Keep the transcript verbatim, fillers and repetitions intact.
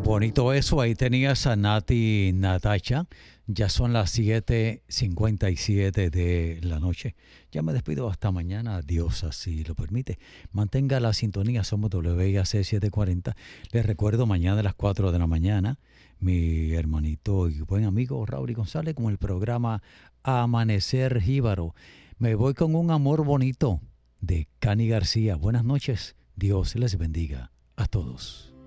Bonito eso, ahí tenías a Nati Natacha. Ya son las siete cincuenta y siete de la noche. Ya me despido hasta mañana, Dios así lo permite. Mantenga la sintonía, somos W I A C setecientos cuarenta. Les recuerdo, mañana a las cuatro de la mañana, mi hermanito y buen amigo Raúl González con el programa Amanecer Jíbaro. Me voy con un amor bonito de Cani García. Buenas noches, Dios les bendiga a todos.